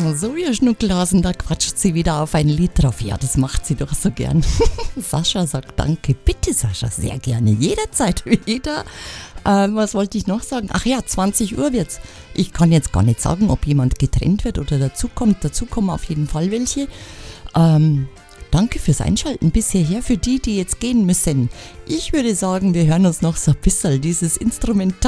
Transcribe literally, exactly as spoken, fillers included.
So, ihr Schnuckelhasen, da quatscht sie wieder auf ein Lied drauf. Ja, das macht sie doch so gern. Sascha sagt danke. Bitte, Sascha, sehr gerne. Jederzeit wieder. Ähm, was wollte ich noch sagen? Ach ja, zwanzig Uhr wird's. Ich kann jetzt gar nicht sagen, ob jemand getrennt wird oder dazukommt. Dazu kommen auf jeden Fall welche. Ähm, danke fürs Einschalten bis hierher für die, die jetzt gehen müssen. Ich würde sagen, wir hören uns noch so ein bisschen dieses Instrumental